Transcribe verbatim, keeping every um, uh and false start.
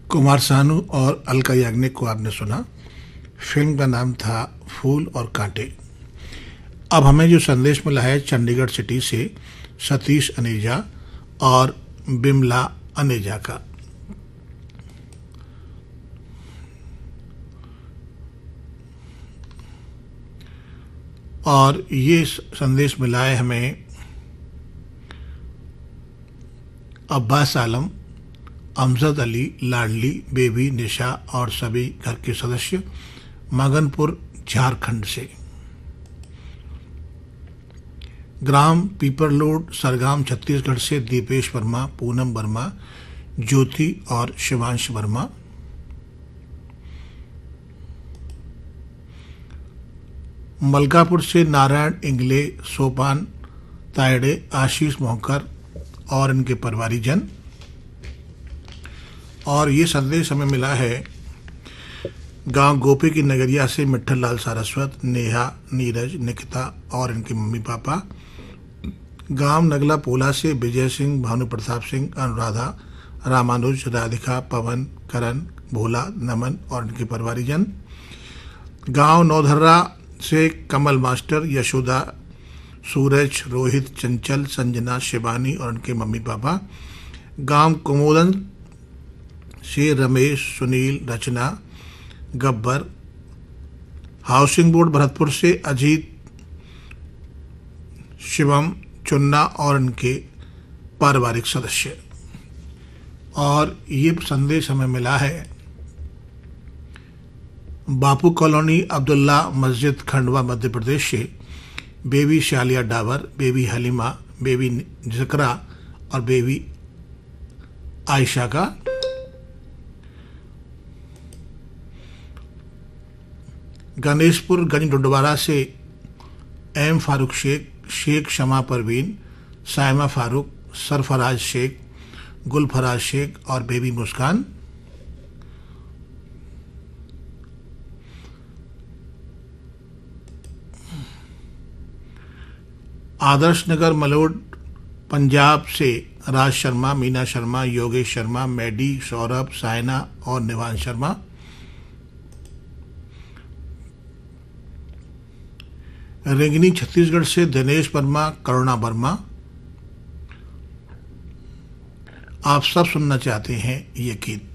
कुमार सानू और अलका याग्निक को आपने सुना। फिल्म का नाम था फूल और कांटे। अब हमें जो संदेश मिला है चंडीगढ़ सिटी से सतीश अनेजा और बिमला अनेजा का। और ये संदेश मिला है हमें अब्बास आलम, अमजद अली, लाडली, बेबी, निशा और सभी घर के सदस्य मगनपुर झारखंड से। ग्राम पीपरलोड सरगाम छत्तीसगढ़ से दीपेश वर्मा, पूनम वर्मा, ज्योति और शिवांश वर्मा। मलकापुर से नारायण इंगले, सोपान तायड़े, आशीष मोहकर और इनके परिवारीजन। और ये संदेश हमें मिला है गांव गोपी की नगरिया से मिट्ठल लाल सारस्वत, नेहा, नीरज, निकिता और इनके मम्मी पापा। गांव नगला पोला से विजय सिंह, भानु प्रताप सिंह, अनुराधा, रामानुज, राधिका, पवन, करण, भोला, नमन और इनके परिवारीजन। गांव नौधर्रा से कमल मास्टर, यशोदा, सूरज, रोहित, चंचल, संजना, शिवानी और उनके मम्मी पापा। गांव कुमोदन से रमेश, सुनील, रचना, गब्बर। हाउसिंग बोर्ड भरतपुर से अजीत, शिवम, चुन्ना और उनके पारिवारिक सदस्य। और ये संदेश हमें मिला है बापू कॉलोनी, अब्दुल्ला मस्जिद, खंडवा, मध्य प्रदेश से baby Shaliya Dawar, baby Halima, baby जकरा और बेबी आयशा का। गणेशपुर गंज डुडवारा से एम फारूक शेख, शेख शमा परवीन, सायमा फारूक, सरफराज शेख, गुलफराज शेख और बेबी मुस्कान। आदर्श नगर मलोड पंजाब से राज शर्मा, मीना शर्मा, योगेश शर्मा, मैडी, सौरभ, सायना और निवान शर्मा। रेंगनी छत्तीसगढ़ से दिनेश वर्मा, करुणा वर्मा। आप सब सुनना चाहते हैं ये गीत।